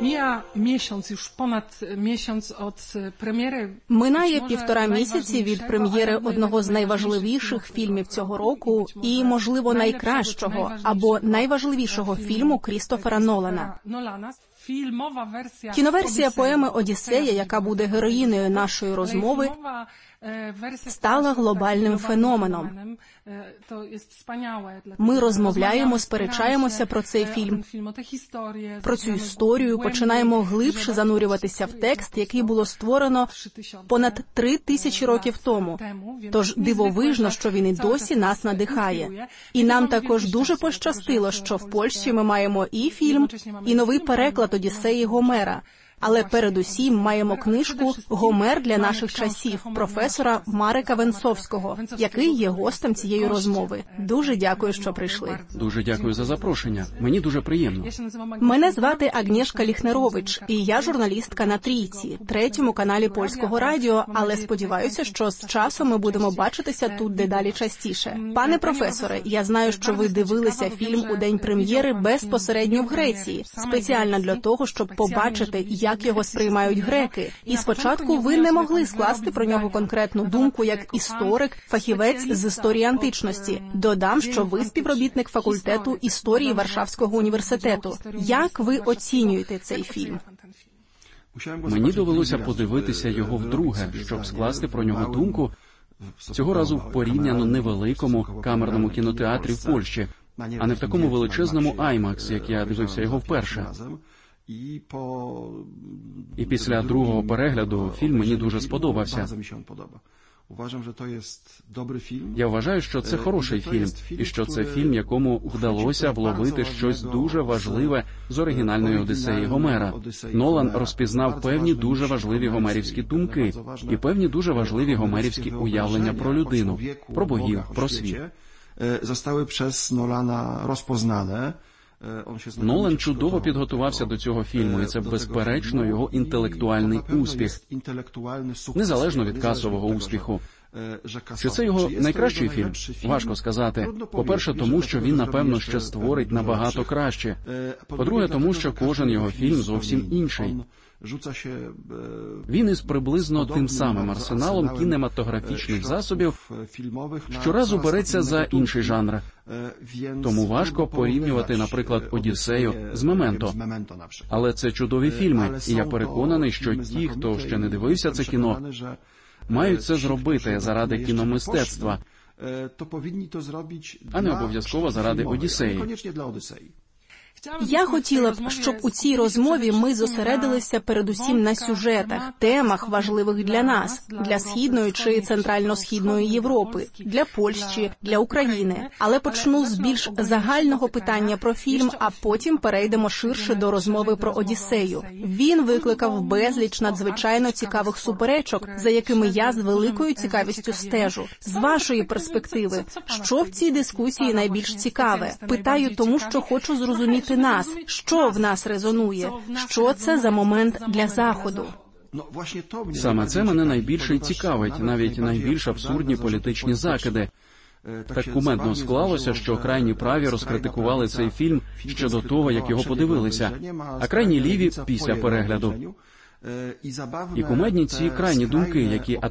Минає 1,5 місяці від прем'єри одного з найважливіших фільмів цього року і, можливо, найкращого або найважливішого фільму Крістофера Нолана. Кіноверсія поеми «Одіссея», яка буде героїнею нашої розмови, стала глобальним феноменом. Ми розмовляємо, сперечаємося про цей фільм, про цю історію, починаємо глибше занурюватися в текст, який було створено понад 3000 років тому. Тож дивовижно, що він і досі нас надихає. І нам також дуже пощастило, що в Польщі ми маємо і фільм, і новий переклад «Одіссеї» Гомера. Але передусім маємо книжку «Гомер для наших часів» професора Марека Венцовського, який є гостем цієї розмови. Дуже дякую, що прийшли. Дуже дякую за запрошення. Мені дуже приємно. Мене звати Агнєшка Ліхнерович, і я журналістка на Трійці, 3-му каналі Польського радіо, але сподіваюся, що з часом ми будемо бачитися тут дедалі частіше. Пане професоре, я знаю, що ви дивилися фільм у день прем'єри безпосередньо в Греції, спеціально для того, щоб побачити, як його сприймають греки. І спочатку ви не могли скласти про нього конкретну думку як історик, фахівець з історії античності. Додам, що ви співробітник факультету історії Варшавського університету. Як ви оцінюєте цей фільм? Мені довелося подивитися його вдруге, щоб скласти про нього думку, цього разу в порівняно невеликому камерному кінотеатрі в Польщі, а не в такому величезному IMAX, як я дивився його вперше. І після другого перегляду фільм мені дуже сподобався. Я вважаю, що це хороший фільм, і що це фільм, якому вдалося вловити щось дуже важливе з оригінальної «Одіссеї» Гомера. Нолан розпізнав певні дуже важливі гомерівські думки і певні дуже важливі гомерівські уявлення про людину, про богів, про світ. Zostały przez Nolana rozpoznane. Нолан чудово підготувався до цього фільму, і це, безперечно, його інтелектуальний успіх, незалежно від касового успіху. Чи це його найкращий фільм? Важко сказати. По-перше, тому що він, напевно, ще створить набагато краще. По-друге, тому що кожен його фільм зовсім інший. Він із приблизно тим самим арсеналом кінематографічних засобів щоразу береться за інший жанр. Тому важко порівнювати, наприклад, «Одіссею» з «Мементо». Але це чудові фільми, і я переконаний, що ті, хто ще не дивився це кіно, мають це зробити заради кіномистецтва, а не обов'язково заради «Одіссеї». Я хотіла б, щоб у цій розмові ми зосередилися передусім на сюжетах, темах, важливих для нас, для Східної чи Центрально-Східної Європи, для Польщі, для України. Але почну з більш загального питання про фільм, а потім перейдемо ширше до розмови про «Одіссею». Він викликав безліч надзвичайно цікавих суперечок, за якими я з великою цікавістю стежу. З вашої перспективи, що в цій дискусії найбільш цікаве? Питаю тому, що хочу зрозуміти нас, що в нас резонує, що це за момент для Заходу. Саме це мене найбільше й цікавить, навіть найбільш абсурдні політичні закиди. Так кумедно склалося, що крайні праві розкритикували цей фільм ще до того, як його подивилися, а крайні ліві – після перегляду. І кумедні ці крайні думки, які